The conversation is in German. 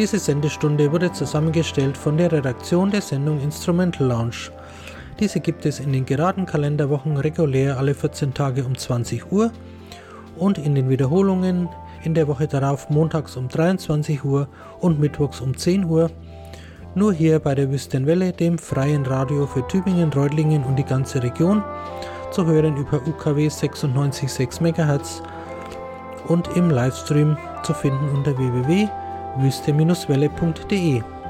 Diese Sendestunde wurde zusammengestellt von der Redaktion der Sendung Instrumental Lounge. Diese gibt es in den geraden Kalenderwochen regulär alle 14 Tage um 20 Uhr und in den Wiederholungen in der Woche darauf montags um 23 Uhr und mittwochs um 10 Uhr. Nur hier bei der Wüstenwelle, dem freien Radio für Tübingen, Reutlingen und die ganze Region, zu hören über UKW 96,6 MHz und im Livestream zu finden unter www.wüste-welle.de.